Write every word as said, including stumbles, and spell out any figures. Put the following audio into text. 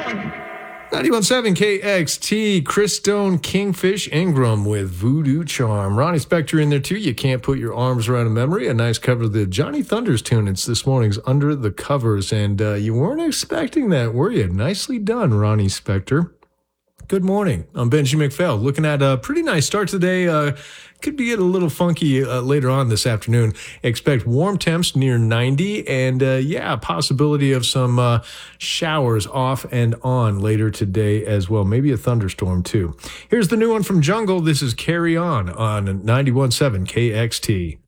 ninety-one point seven K X T, Chris Stone, Kingfish Ingram with Voodoo Charm. Ronnie Spector in there too. You Can't Put Your Arms Around a Memory. A nice cover of the Johnny Thunders tune. It's this morning's Under the Covers. And uh, you weren't expecting that, were you? Nicely done, Ronnie Spector. Good morning. I'm Benji McPhail. Looking at a pretty nice start today. Uh, could be getting a little funky uh, later on this afternoon. Expect warm temps near ninety, and uh, yeah, possibility of some uh, showers off and on later today as well. Maybe a thunderstorm too. Here's the new one from Jungle. This is Carry On on ninety-one point seven K X T.